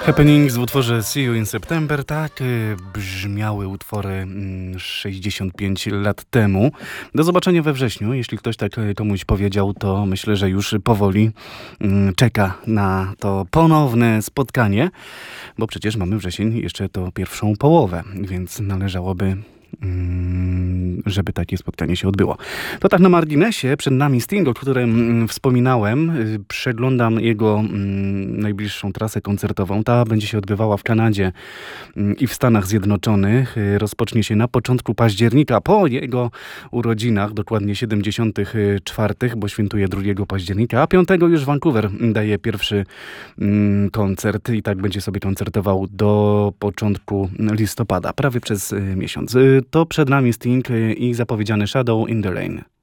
Happenings w utworze See You in September, tak brzmiały utwory 65 lat temu. Do zobaczenia we wrześniu. Jeśli ktoś tak komuś powiedział, to myślę, że już powoli czeka na to ponowne spotkanie, bo przecież mamy wrzesień jeszcze to pierwszą połowę, więc należałoby żeby takie spotkanie się odbyło. To tak na marginesie, przed nami Sting, o którym wspominałem. Przeglądam jego najbliższą trasę koncertową. Ta będzie się odbywała w Kanadzie i w Stanach Zjednoczonych. Rozpocznie się na początku października, po jego urodzinach, dokładnie 74, bo świętuje 2 października, a 5 już Vancouver daje pierwszy koncert i tak będzie sobie koncertował do początku listopada, prawie przez miesiąc. To przed nami Sting i zapowiedziany Shadow in the Rain.